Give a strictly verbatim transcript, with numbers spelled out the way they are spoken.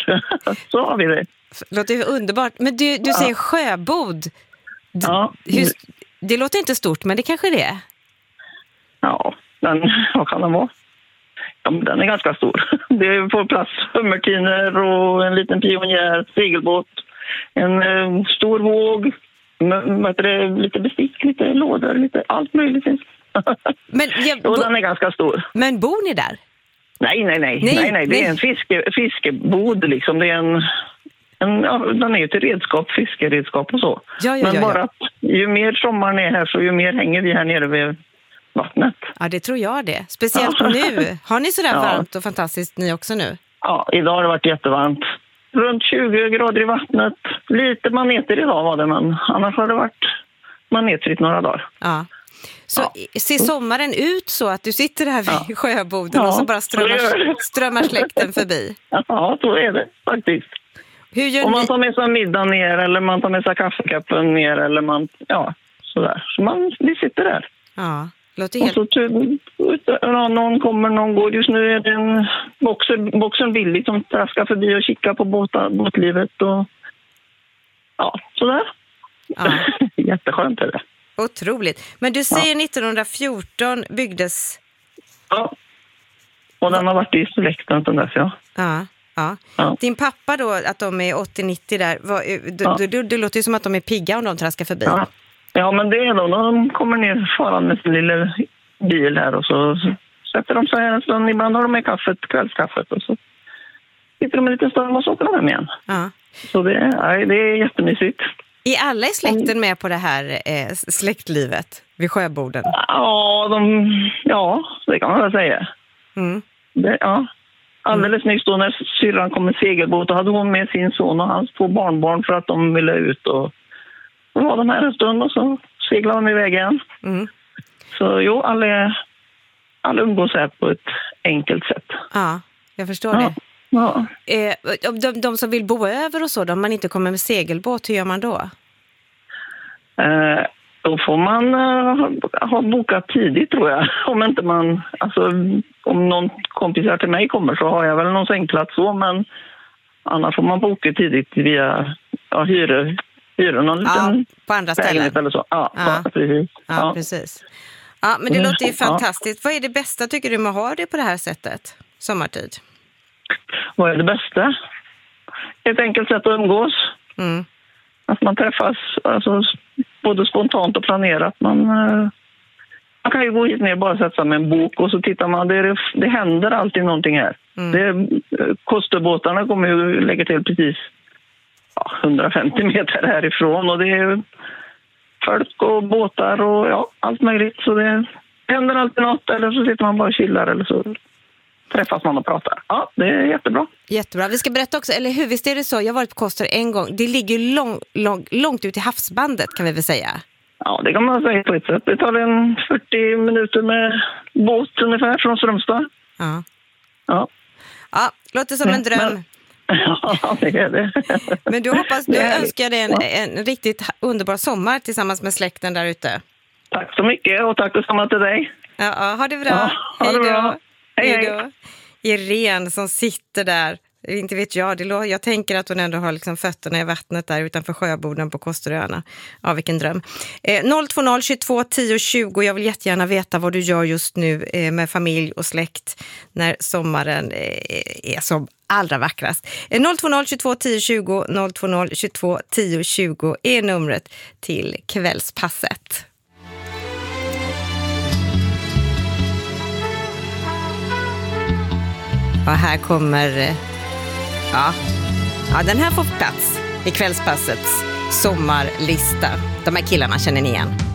Så har vi det. Låter ju underbart. Men du, du Ja. säger Sjöbod. D- Ja. Hur, det låter inte stort, men det kanske det är. Ja, den, vad kan den vara? Ja, men den är ganska stor. Det får plats hummertiner och en liten pionjär, segelbåt, en eh, stor våg, m- vad heter det, lite bestick, lite lådor, lite allt möjligt finns. Men, jag, Och bo, den är ganska stor. men bor ni där? Nej, nej, nej. Nej, nej, nej. Det nej. är en fiske, fiskebod liksom. Det är en, en, ja, den är ju till redskap, fiskeredskap och så. Ja, ja, Men ja, bara ja. att ju mer sommaren är här så ju mer hänger vi här nere vid vattnet. Ja, det tror jag det. Speciellt Ja. nu. Har ni sådär Ja. varmt och fantastiskt ni också nu? Ja, idag har det varit jättevarmt. Runt tjugo grader i vattnet. Lite maneter idag var det, men annars har det varit manetrigt några dagar. Ja. Så Ja. i- ser sommaren ut så att du sitter här vid Ja. sjöboden Ja, och så bara så gör strömmar, det. strömmar släkten förbi? Ja, så är det faktiskt. Hur gör Om man ni? tar med sig middag ner eller man tar med sig kaffekappen ner eller man, ja, sådär. Så man, vi sitter där. Ja, låter Och helt... så ty, ja, någon kommer, någon går. Just nu är det en boxer, boxen Billy som traskar förbi och kikar på båta, båtlivet och ja, sådär. Ja. Jätteskönt är det. Otroligt. Men du säger nittonhundrafjorton byggdes... Ja. Och den har varit i släkten sedan dess, ja. Ja, ja. Ja. Din pappa då, att de är åttio nittio där, vad, det, Ja. det, det låter ju som att de är pigga om de traskar förbi. Ja. Ja, men det är då. De kommer ner faran med sin lilla bil här och så sätter de sig här en stund. Ibland har de med kaffet, kvällskaffet och så sitter de en liten stund och så åker de hem igen. Ja. Så det är, nej, det är jättemysigt. Är alla i släkten med på det här eh, släktlivet vid sjöborden? Ja, de, ja, det kan man väl säga. Mm. Det, ja. Alldeles nyss då när syrran kom med segelbåt, då hade hon med sin son och hans två barnbarn för att de ville ut. Och då var de här en stund och så seglade de iväg igen. Mm. Så jo, alla, alla umgås här på ett enkelt sätt. Ja, jag förstår Ja, det. ja. Eh, de, de som vill bo över och så, om man inte kommer med segelbåt, hur gör man då? Eh, då får man eh, ha bokat tidigt tror jag. Om inte man, alltså om någon kompisar till mig kommer så har jag väl någon sängplats så, men annars får man boka tidigt via ja, hyror, hyror någon Ja, liten på andra ställen. lägenhet eller så. Ja, Ja. ja. precis. Ja, Ja. precis. Ja, men det Mm, låter ju ja. fantastiskt. Vad är det bästa tycker du med att ha det på det här sättet? Sommartid. Vad är det bästa? Ett enkelt sätt att umgås. Mm. Att man träffas alltså, både spontant och planerat. Man, eh, man kan ju gå hit ner och bara sätta sig med en bok och så tittar man. Det, det händer alltid någonting här. Mm. Det, eh, Kosterbåtarna kommer ju lägga till precis ja, hundrafemtio meter härifrån. Och det är folk och båtar och ja, allt möjligt. Så det händer alltid något eller så sitter man bara och chillar eller så träffas man och pratar. Ja, det är jättebra. Jättebra. Vi ska berätta också, eller hur, visst är det så? Jag har varit på Koster en gång. Det ligger lång, lång, långt ut i havsbandet kan vi väl säga. Ja, det kan man säga på ett sätt. Det tar en fyrtio minuter med båt ungefär från Strömstad. Ja. Ja, Ja, låter som en dröm. Men, ja det är det. Men du hoppas, du Det är- önskar dig en, en riktigt underbar sommar tillsammans med släkten där ute. Tack så mycket och tack detsamma till dig. Ja, ja, ha det bra. Ja, ha det bra. Hej, hej. då. Irene som sitter där. Inte vet jag. Det lå- jag tänker att hon ändå har liksom fötterna i vattnet där utanför sjöboden på Kosteröarna. Ja, vilken dröm. Eh, noll två noll tjugotvå tio tjugo. Jag vill jättegärna veta vad du gör just nu eh, med familj och släkt när sommaren eh, är som allra vackrast. Eh, noll två noll tjugotvå tio tjugo. noll två noll tjugotvå tio tjugo är numret till kvällspasset. Ja, här kommer... Ja, ja, den här får plats i kvällspassets sommarlista. De här killarna känner ni igen.